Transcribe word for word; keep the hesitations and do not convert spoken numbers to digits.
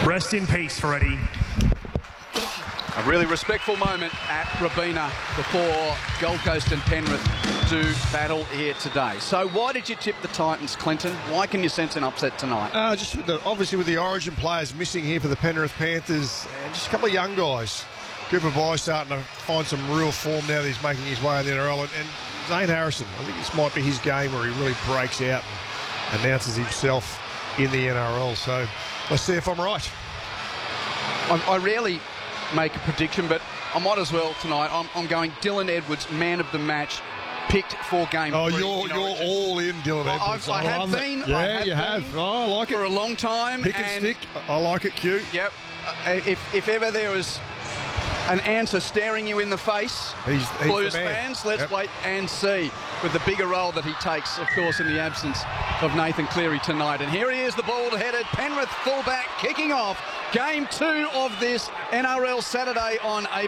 Rest in peace, Freddie. A really respectful moment at Robina before Gold Coast and Penrith do battle here today. So why did you tip the Titans, Clinton? Why can you sense an upset tonight? Uh, just with the, obviously with the Origin players missing here for the Penrith Panthers, and just a couple of young guys. Cooper Bye starting to find some real form now that he's making his way in the N R L. And, and Zane Harrison, I think this might be his game where he really breaks out and announces himself in the N R L. So let's see if I'm right. I, I rarely make a prediction, but I might as well tonight. I'm, I'm going Dylan Edwards, man of the match, picked for game Oh, three you're in you're Origin. all in, Dylan Well, Edwards. I've, I, have love been. it. Yeah, I have you been have. Oh, I like for it. a long time. Pick and, and stick. I like it, Q. Yep. Uh, if, if ever there was an answer staring you in the face, He's, he's Blues the man. fans, let's Yep. wait and see, with the bigger role that he takes, of course, in the absence of Nathan Cleary tonight. And here he is, the bald-headed Penrith fullback, kicking off game two of this N R L Saturday on A